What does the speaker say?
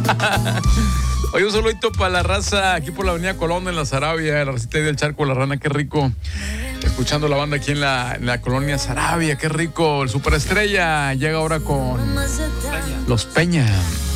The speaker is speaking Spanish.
Oye, un saludito para la raza aquí por la avenida Colón en la Sarabia, la racita del Charco, la Rana, qué rico. Escuchando la banda aquí en la colonia Sarabia, qué rico. El Superestrella llega ahora con Los Peña.